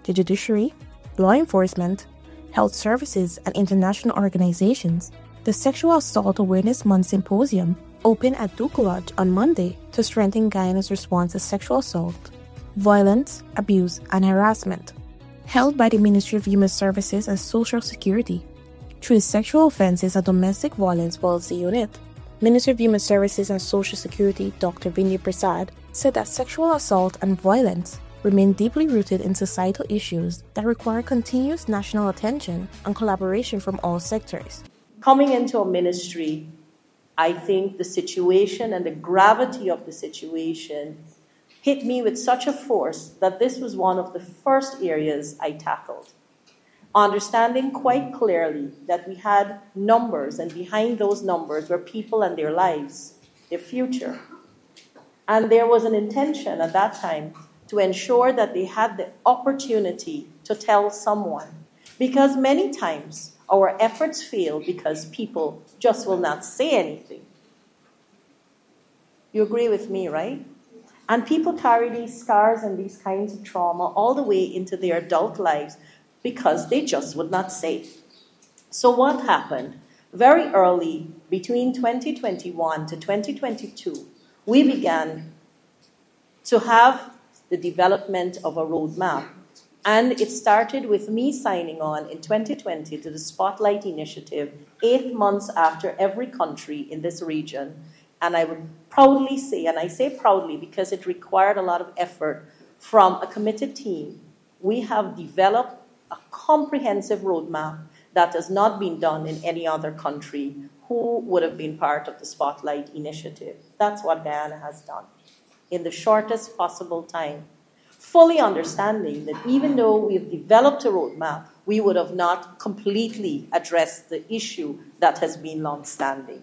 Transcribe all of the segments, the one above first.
the judiciary, law enforcement, health services, and international organizations, the Sexual Assault Awareness Month Symposium opened at Duke Lodge on Monday to strengthen Guyana's response to sexual assault, violence, abuse, and harassment. Held by the Ministry of Human Services and Social Security through the Sexual Offences and Domestic Violence Policy Unit, Ministry of Human Services and Social Security Dr. Vinay Prasad said that sexual assault and violence remain deeply rooted in societal issues that require continuous national attention and collaboration from all sectors. Coming into a ministry, I think the situation and the gravity of the situation hit me with such a force that this was one of the first areas I tackled. Understanding quite clearly that we had numbers, and behind those numbers were people and their lives, their future. And there was an intention at that time to ensure that they had the opportunity to tell someone. Because many times our efforts fail because people just will not say anything. You agree with me, right? And people carry these scars and these kinds of trauma all the way into their adult lives because they just would not say. So what happened? Very early, between 2021 to 2022, we began to have the development of a roadmap. And it started with me signing on in 2020 to the Spotlight Initiative, 8 months after every country in this region. And I would proudly say, and I say proudly because it required a lot of effort from a committed team, we have developed a comprehensive roadmap that has not been done in any other country who would have been part of the Spotlight Initiative. That's what Guyana has done in the shortest possible time, fully understanding that even though we've developed a roadmap, we would have not completely addressed the issue that has been long-standing.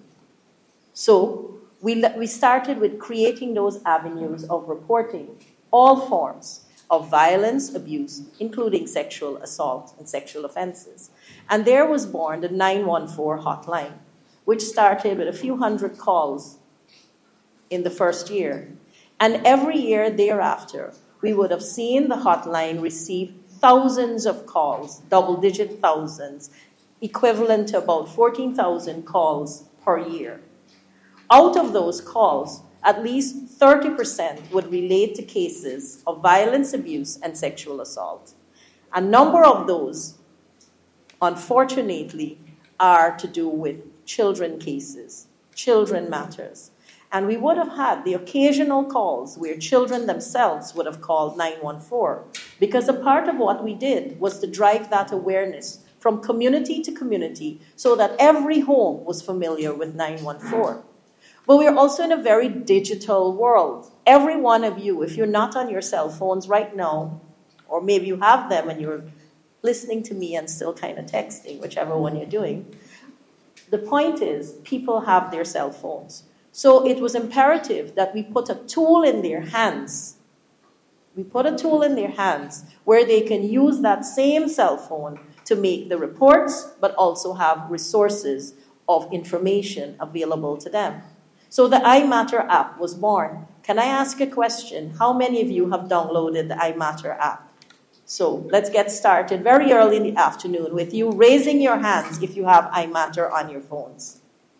So we started with creating those avenues of reporting all forms of violence, abuse, including sexual assault and sexual offenses. And there was born the 914 hotline, which started with a few hundred calls in the first year. And every year thereafter, we would have seen the hotline receive thousands of calls, double-digit thousands, equivalent to about 14,000 calls per year. Out of those calls, at least 30% would relate to cases of violence, abuse, and sexual assault. A number of those, unfortunately, are to do with children cases, children matters. And we would have had the occasional calls where children themselves would have called 914, because a part of what we did was to drive that awareness from community to community so that every home was familiar with 914. But we're also in a very digital world. Every one of you, if you're not on your cell phones right now, or maybe you have them and you're listening to me and still kind of texting, whichever one you're doing, the point is people have their cell phones. So it was imperative that we put a tool in their hands. We put a tool in their hands where they can use that same cell phone to make the reports, but also have resources of information available to them. So the iMatter app was born. Can I ask a question? How many of you have downloaded the iMatter app? So let's get started very early in the afternoon with you raising your hands if you have iMatter on your phones.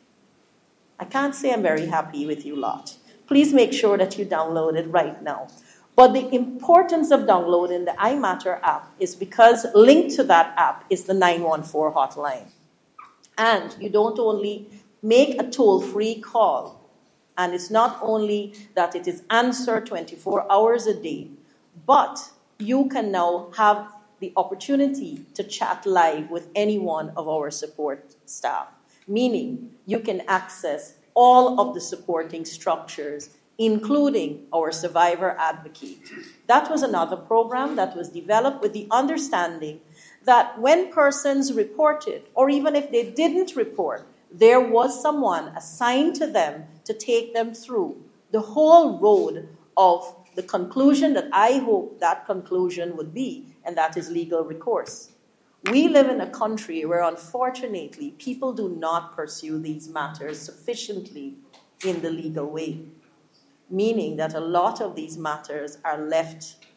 I can't say I'm very happy with you lot. Please make sure that you download it right now. But the importance of downloading the iMatter app is because linked to that app is the 914 hotline. And you don't only make a toll-free call, and it's not only that it is answered 24 hours a day, but you can now have the opportunity to chat live with any one of our support staff, meaning you can access all of the supporting structures, including our survivor advocate. That was another program that was developed with the understanding that when persons reported, or even if they didn't report, there was someone assigned to them to take them through the whole road of the conclusion that I hope that conclusion would be, and that is legal recourse. We live in a country where, unfortunately, people do not pursue these matters sufficiently in the legal way, meaning that a lot of these matters are left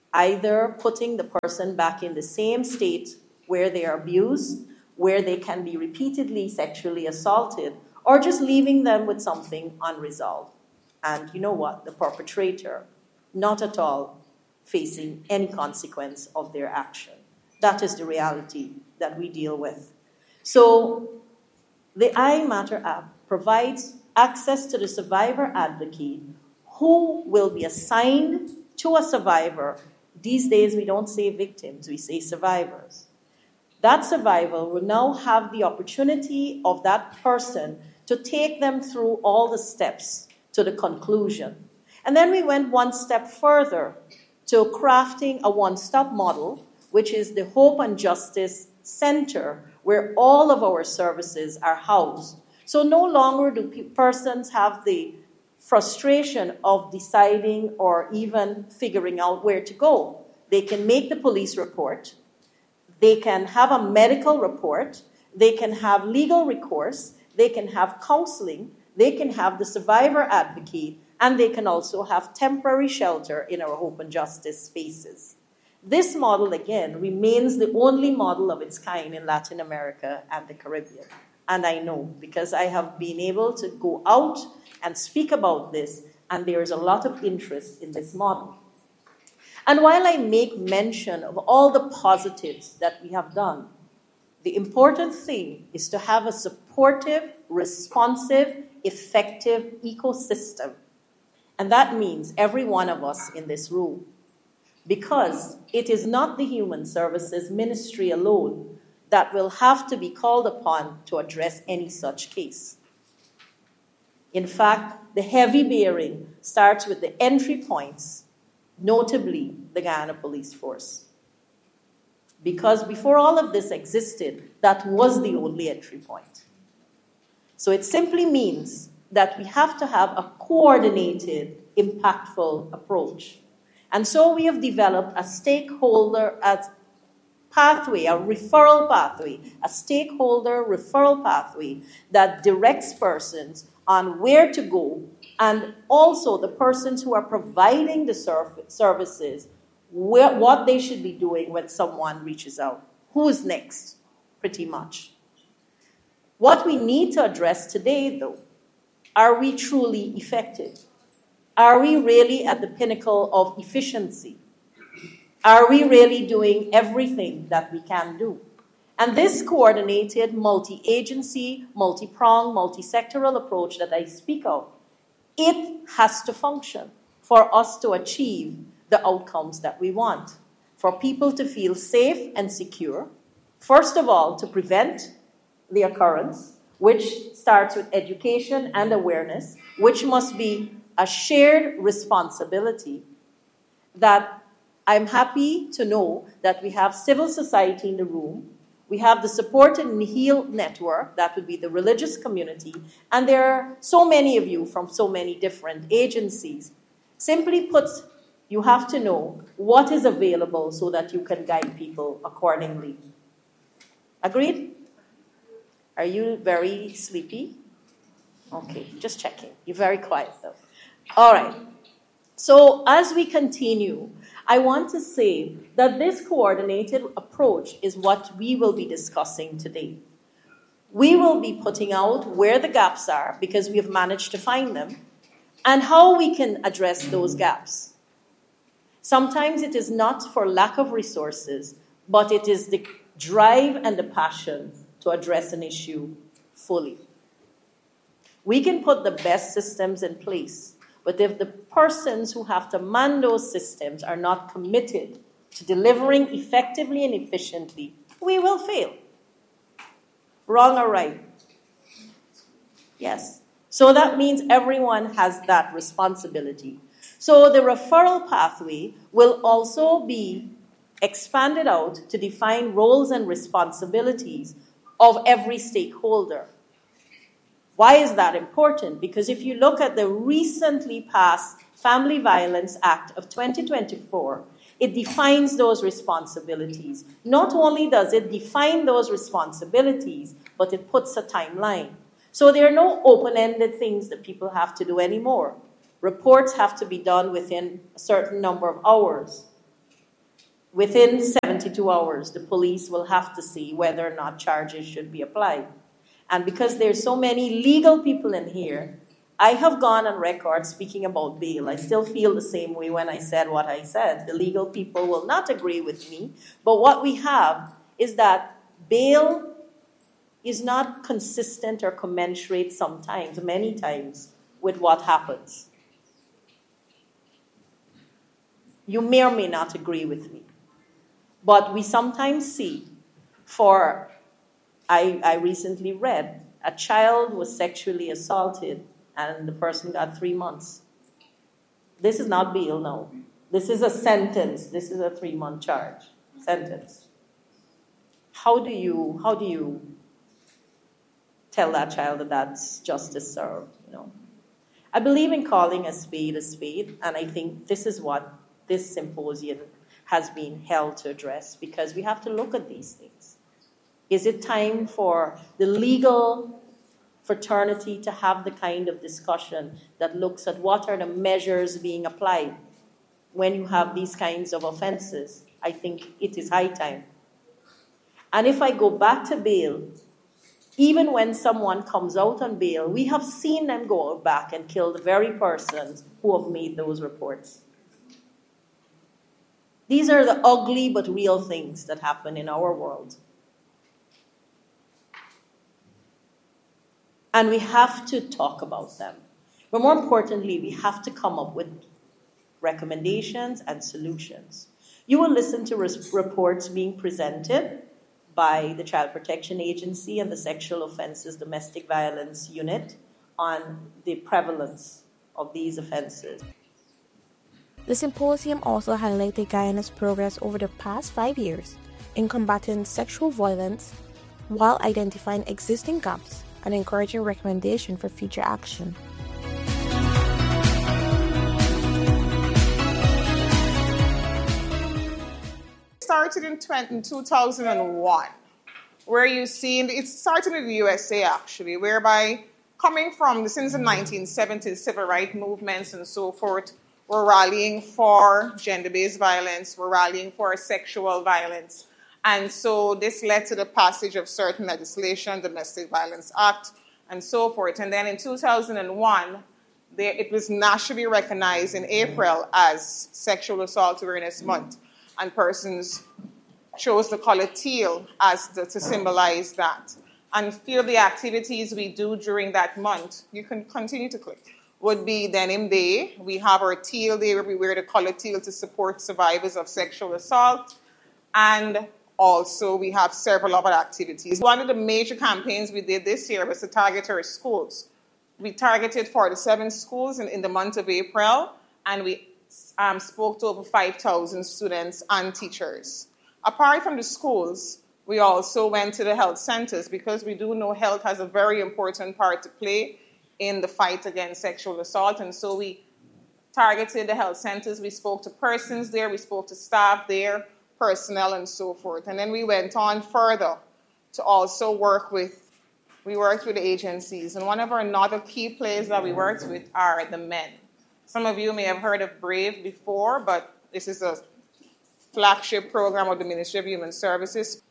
either putting the person back in the same state where they are abused, where they can be repeatedly sexually assaulted, or just leaving them with something unresolved. And you know what? The perpetrator, not at all facing any consequence of their action. That is the reality that we deal with. So the iMatter app provides access to the survivor advocate who will be assigned to a survivor. These days we don't say victims, we say survivors. That survivor will now have the opportunity of that person to take them through all the steps to the conclusion. And then we went one step further to crafting a one-stop model, which is the Hope and Justice Center, where all of our services are housed. So no longer do persons have the frustration of deciding or even figuring out where to go. They can make the police report, they can have a medical report, they can have legal recourse, they can have counseling, they can have the survivor advocate, and they can also have temporary shelter in our Hope and Justice spaces. This model, again, remains the only model of its kind in Latin America and the Caribbean. And I know, because I have been able to go out and speak about this, and there is a lot of interest in this model. And while I make mention of all the positives that we have done, the important thing is to have a supportive, responsive, effective ecosystem. And that means every one of us in this room. Because it is not the Human Services Ministry alone that will have to be called upon to address any such case. In fact, the heavy bearing starts with the entry points, notably the Guyana Police Force. Because before all of this existed, that was the only entry point. So it simply means that we have to have a coordinated, impactful approach. And so we have developed a stakeholder pathway, a referral pathway, a stakeholder referral pathway that directs persons on where to go, and also the persons who are providing the services, what they should be doing when someone reaches out. Who's next, pretty much. What we need to address today, though, are we truly effective? Are we really at the pinnacle of efficiency? Are we really doing everything that we can do? And this coordinated, multi-agency, multi-pronged, multi-sectoral approach that I speak of, it has to function for us to achieve the outcomes that we want. For people to feel safe and secure, first of all, to prevent the occurrence, which starts with education and awareness, which must be a shared responsibility. That I'm happy to know that we have civil society in the room, we have the Support and Heal Network, that would be the religious community, and there are so many of you from so many different agencies. Simply put, you have to know what is available so that you can guide people accordingly. Agreed? Are you very sleepy? Okay, just checking. You're very quiet though. All right. So as we continue, I want to say that this coordinated approach is what we will be discussing today. We will be putting out where the gaps are, because we have managed to find them, and how we can address those gaps. Sometimes it is not for lack of resources, but it is the drive and the passion to address an issue fully. We can put the best systems in place, but if the persons who have to man those systems are not committed to delivering effectively and efficiently, we will fail. Wrong or right? Yes. So that means everyone has that responsibility. So the referral pathway will also be expanded out to define roles and responsibilities of every stakeholder. Why is that important? Because if you look at the recently passed Family Violence Act of 2024, it defines those responsibilities. Not only does it define those responsibilities, but it puts a timeline. So there are no open-ended things that people have to do anymore. Reports have to be done within a certain number of hours. within 72 hours, the police will have to see whether or not charges should be applied. And because there's so many legal people in here, I have gone on record speaking about bail. I still feel the same way when I said what I said. The legal people will not agree with me. But what we have is that bail is not consistent or commensurate sometimes, many times, with what happens. You may or may not agree with me. But we sometimes see, I recently read, a child was sexually assaulted and the person got 3 months. This is not bail now. This is a sentence. This is a 3-month charge sentence. How do you tell that child that that's justice served? I believe in calling a spade, and I think this is what this symposium has been held to address, because we have to look at these things. Is it time for the legal fraternity to have the kind of discussion that looks at what are the measures being applied when you have these kinds of offenses? I think it is high time. And if I go back to bail, even when someone comes out on bail, we have seen them go back and kill the very persons who have made those reports. These are the ugly but real things that happen in our world. And we have to talk about them. But more importantly, we have to come up with recommendations and solutions. You will listen to reports being presented by the Child Protection Agency and the Sexual Offenses Domestic Violence Unit on the prevalence of these offenses. The symposium also highlighted Guyana's progress over the past 5 years in combating sexual violence while identifying existing gaps and encouraging recommendation for future action. Started in 2001, where you see, it started in the USA actually, whereby coming from since the 1970s, civil rights movements and so forth, we're rallying for gender-based violence, we're rallying for sexual violence. And so this led to the passage of certain legislation, Domestic Violence Act, and so forth. And then in 2001, it was nationally recognized in April as Sexual Assault Awareness Month. And persons chose the color teal to symbolize that. And a few of the activities we do during that month, you can continue to click, would be Denim Day. We have our Teal Day where we wear the color teal to support survivors of sexual assault. And also, we have several other activities. One of the major campaigns we did this year was to target our schools. We targeted 47 schools in the month of April, and we spoke to over 5,000 students and teachers. Apart from the schools, we also went to the health centers because we do know health has a very important part to play in the fight against sexual assault. And so we targeted the health centers. We spoke to persons there. We spoke to staff there, personnel, and so forth. And then we went on further to also worked with the agencies. And one of our other key players that we worked with are the men. Some of you may have heard of BRAVE before, but this is a flagship program of the Ministry of Human Services.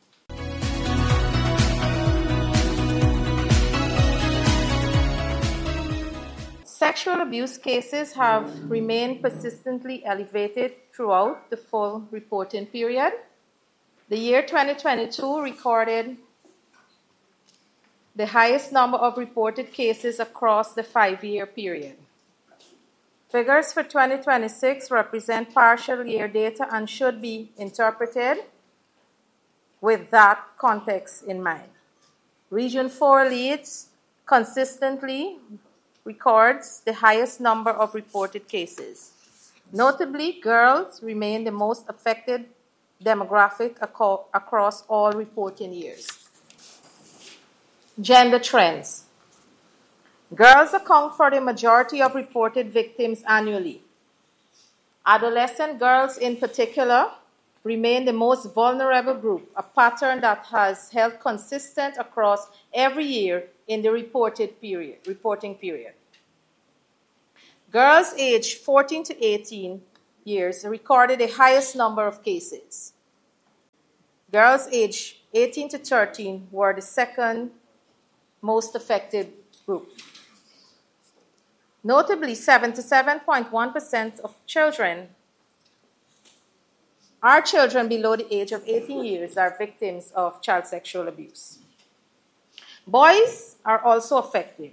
Sexual abuse cases have remained persistently elevated throughout the full reporting period. The year 2022 recorded the highest number of reported cases across the 5-year period. Figures for 2026 represent partial year data and should be interpreted with that context in mind. Region 4 leads consistently records the highest number of reported cases. Notably, girls remain the most affected demographic across all reporting years. Gender trends. Girls account for the majority of reported victims annually. Adolescent girls in particular remain the most vulnerable group, a pattern that has held consistent across every year in the reporting period. Girls aged 14 to 18 years recorded the highest number of cases. Girls aged 18 to 13 were the second most affected group. Notably, 77.1% of children below the age of 18 years are victims of child sexual abuse. Boys are also affected,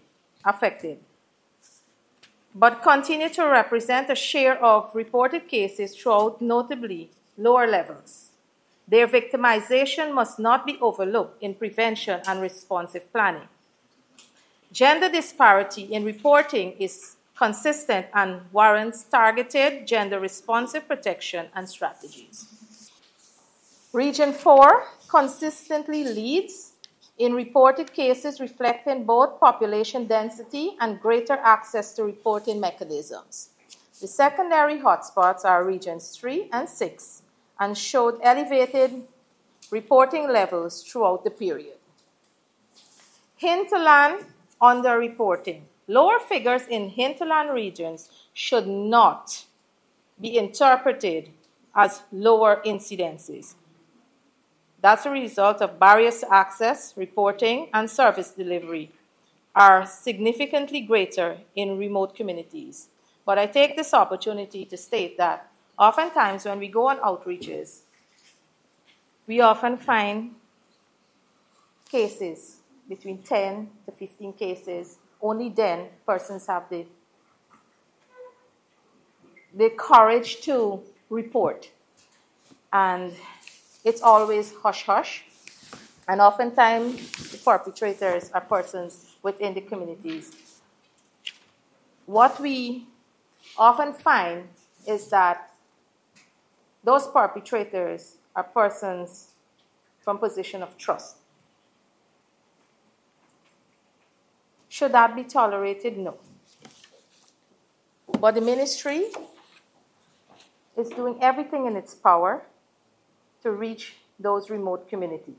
but continue to represent a share of reported cases throughout notably lower levels. Their victimization must not be overlooked in prevention and responsive planning. Gender disparity in reporting is consistent and warrants targeted gender-responsive protection and strategies. Region 4 consistently leads in reported cases reflecting both population density and greater access to reporting mechanisms. The secondary hotspots are Regions 3 and 6 and showed elevated reporting levels throughout the period. Hinterland underreporting. Lower figures in hinterland regions should not be interpreted as lower incidences. That's a result of barriers to access, reporting, and service delivery are significantly greater in remote communities. But I take this opportunity to state that oftentimes when we go on outreaches, we often find cases between 10 to 15 cases. Only then persons have the courage to report. And it's always hush-hush. And oftentimes the perpetrators are persons within the communities. What we often find is that those perpetrators are persons from position of trust. Should that be tolerated? No. But the ministry is doing everything in its power to reach those remote communities.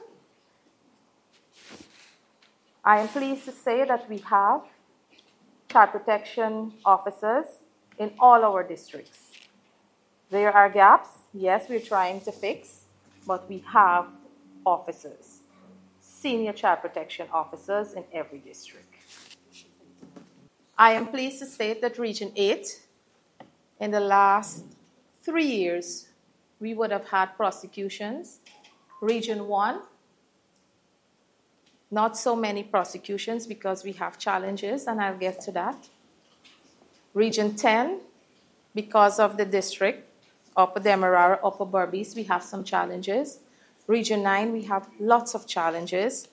I am pleased to say that we have child protection officers in all our districts. There are gaps, yes, we're trying to fix, but we have officers, senior child protection officers in every district. I am pleased to state that Region 8, in the last 3 years, we would have had prosecutions. Region 1, not so many prosecutions because we have challenges, and I'll get to that. Region 10, because of the district, Upper Demerara, Upper Berbice, we have some challenges. Region 9, we have lots of challenges.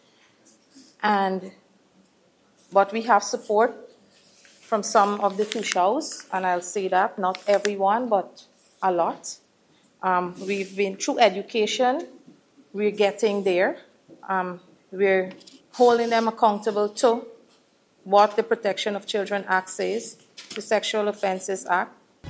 But we have support from some of the Tushaus, and I'll say that, not everyone, but a lot. We've been through education, we're getting there. We're holding them accountable to what the Protection of Children Act says, the Sexual Offences Act.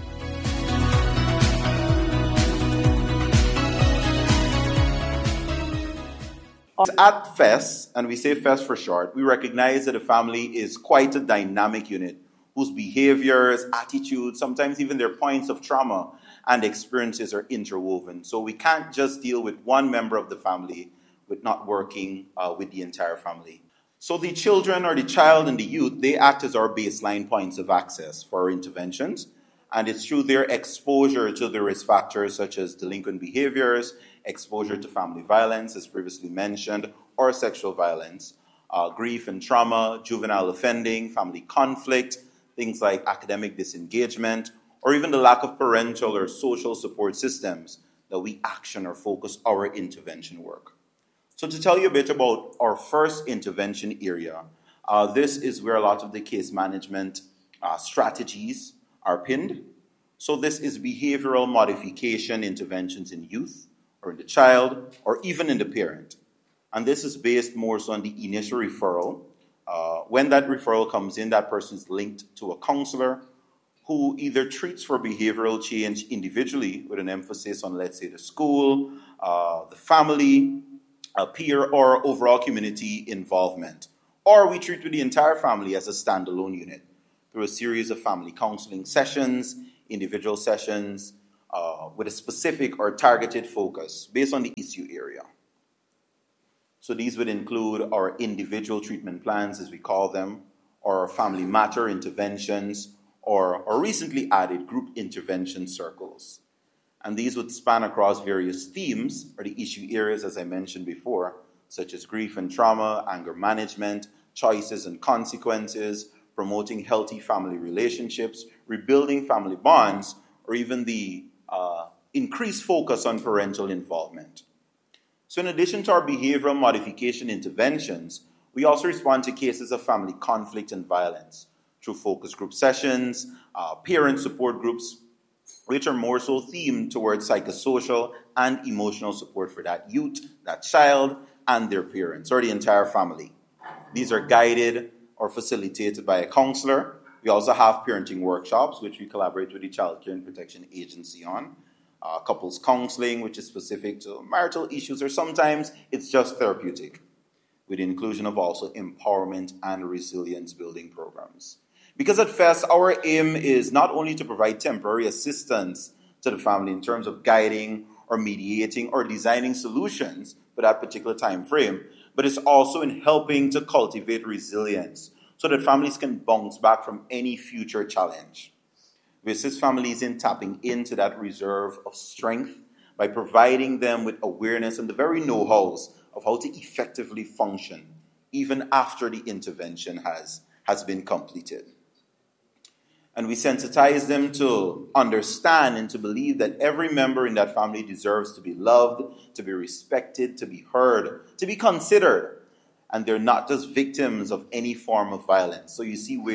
At FES, and we say FES for short, we recognize that a family is quite a dynamic unit whose behaviors, attitudes, sometimes even their points of trauma and experiences are interwoven. So we can't just deal with one member of the family with not working with the entire family. So the children or the child and the youth, they act as our baseline points of access for our interventions. And it's through their exposure to the risk factors such as delinquent behaviors, exposure to family violence, as previously mentioned, or sexual violence, grief and trauma, juvenile offending, family conflict, things like academic disengagement, or even the lack of parental or social support systems that we action or focus our intervention work. So to tell you a bit about our first intervention area, this is where a lot of the case management strategies are pinned. So this is behavioral modification interventions in youth, or in the child, or even in the parent. And this is based more so on the initial referral. When that referral comes in, that person is linked to a counselor who either treats for behavioral change individually with an emphasis on, let's say, the school, the family, a peer, or overall community involvement. Or we treat with the entire family as a standalone unit through a series of family counseling sessions, individual sessions with a specific or targeted focus based on the issue area. So these would include our individual treatment plans, as we call them, or family matter interventions, or recently added group intervention circles. And these would span across various themes or the issue areas, as I mentioned before, such as grief and trauma, anger management, choices and consequences, promoting healthy family relationships, rebuilding family bonds, or even the increased focus on parental involvement. So in addition to our behavioral modification interventions, we also respond to cases of family conflict and violence through focus group sessions, parent support groups, which are more so themed towards psychosocial and emotional support for that youth, that child, and their parents, or the entire family. These are guided or facilitated by a counselor. We also have parenting workshops, which we collaborate with the Child Care and Protection Agency on. Couples counseling, which is specific to marital issues, or sometimes it's just therapeutic, with the inclusion of also empowerment and resilience building programs. Because at FEST, our aim is not only to provide temporary assistance to the family in terms of guiding or mediating or designing solutions for that particular time frame, but it's also in helping to cultivate resilience so that families can bounce back from any future challenge. We assist families in tapping into that reserve of strength by providing them with awareness and the very know-hows of how to effectively function even after the intervention has been completed. And we sensitize them to understand and to believe that every member in that family deserves to be loved, to be respected, to be heard, to be considered. And they're not just victims of any form of violence. So you see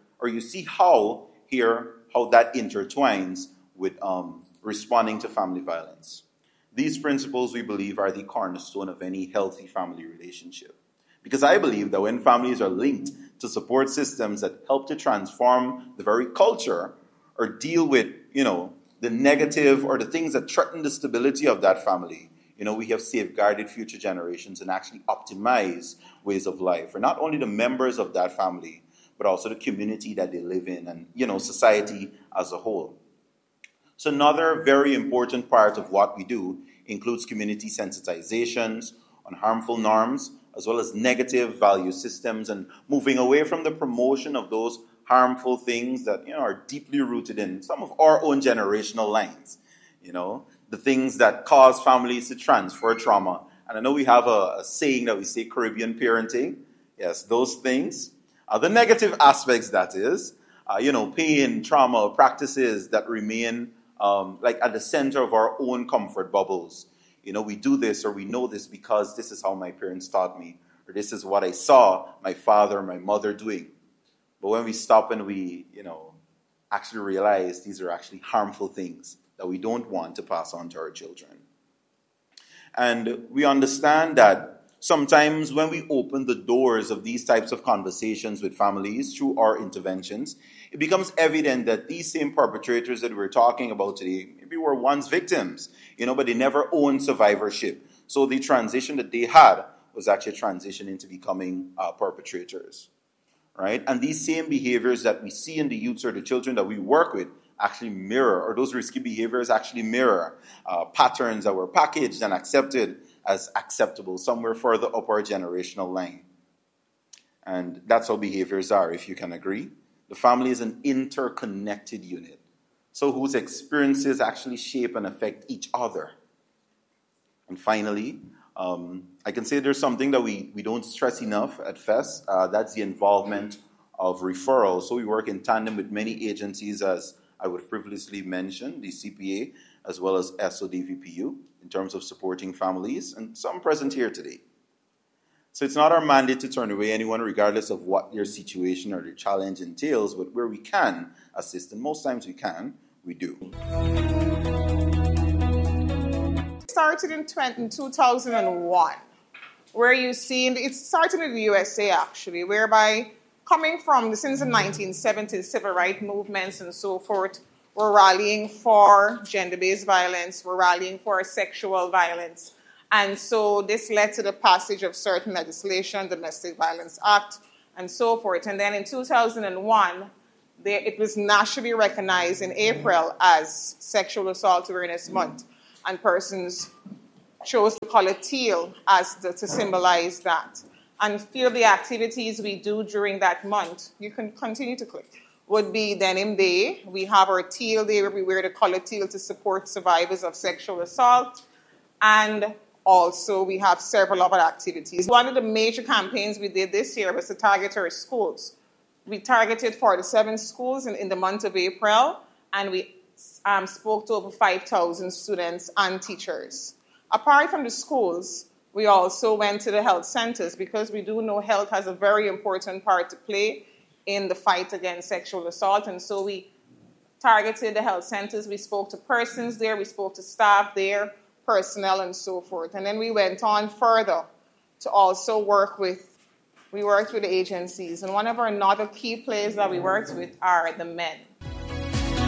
how that intertwines with responding to family violence. These principles, we believe, are the cornerstone of any healthy family relationship. Because I believe that when families are linked to support systems that help to transform the very culture or deal with, the negative or the things that threaten the stability of that family, we have safeguarded future generations and actually optimize ways of life for not only the members of that family, but also the community that they live in and, society as a whole. So another very important part of what we do includes community sensitizations on harmful norms, as well as negative value systems, and moving away from the promotion of those harmful things that are deeply rooted in some of our own generational lines. The things that cause families to transfer trauma. And I know we have a saying that we say Caribbean parenting. Yes, those things. The negative aspects, that is, pain, trauma, practices that remain at the center of our own comfort bubbles. We do this or we know this because this is how my parents taught me, or this is what I saw my father, my mother doing. But when we stop and we, actually realize these are actually harmful things that we don't want to pass on to our children. And we understand that sometimes when we open the doors of these types of conversations with families through our interventions, it becomes evident that these same perpetrators that we're talking about today maybe were once victims, but they never owned survivorship. So the transition that they had was actually a transition into becoming perpetrators, right? And these same behaviors that we see in the youths or the children that we work with actually mirror, or those risky behaviors actually mirror patterns that were packaged and accepted as acceptable somewhere further up our generational line. And that's how behaviors are, if you can agree. The family is an interconnected unit, so whose experiences actually shape and affect each other. And finally, I can say there's something that we don't stress enough at FEST. That's the involvement of referrals. So we work in tandem with many agencies, as I would previously mention, the CPA, as well as SODVPU, in terms of supporting families, and some present here today. So it's not our mandate to turn away anyone regardless of what their situation or their challenge entails, but where we can assist, and most times we do. Started in 2001, where you see, it started in the USA actually, whereby coming from since the 1970s, civil rights movements and so forth, we're rallying for gender-based violence, we're rallying for sexual violence. And so this led to the passage of certain legislation, Domestic Violence Act, and so forth. And then in 2001, it was nationally recognized in April as Sexual Assault Awareness Month, and persons chose the color teal as to symbolize that. And few of the activities we do during that month, you can continue to click, would be Denim Day. We have our Teal Day where we wear the color teal to support survivors of sexual assault. And also we have several other activities. One of the major campaigns we did this year was to target our schools. We targeted 47 schools in the month of April, and we spoke to over 5,000 students and teachers. Apart from the schools, we also went to the health centers because we do know health has a very important part to play in the fight against sexual assault. And so we targeted the health centers. We spoke to persons there. We spoke to staff there, personnel, and so forth. And then we went on further to also worked with the agencies. And one of our another key players that we worked with are the men.